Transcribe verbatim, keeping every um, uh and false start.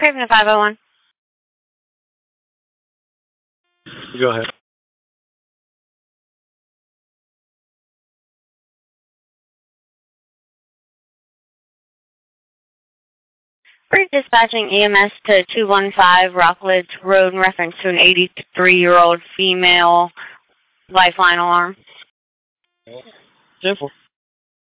Craven five oh one. Go ahead. We're dispatching E M S to two one five Rockledge Road in reference to an eighty-three-year-old female lifeline alarm. Simple.